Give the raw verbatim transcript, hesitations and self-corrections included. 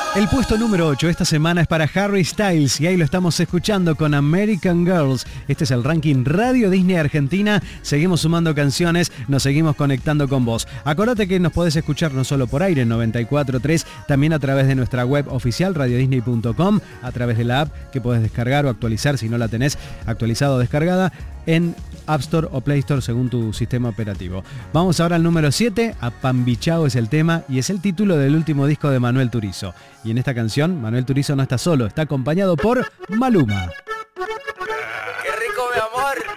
El puesto número ocho esta semana es para Harry Styles y ahí lo estamos escuchando con American Girls. Este es el ranking Radio Disney Argentina. Seguimos sumando canciones, nos seguimos conectando con vos. Acordate que nos podés escuchar no solo por aire en noventa y cuatro punto tres, también a través de nuestra web oficial radio disney punto com, a través de la app que podés descargar o actualizar si no la tenés actualizada o descargada en App Store o Play Store según tu sistema operativo. Vamos ahora al número siete, Apambichao es el tema y es el título del último disco de Manuel Turizo. Y en esta canción, Manuel Turizo no está solo, está acompañado por Maluma. ¡Qué rico, mi amor!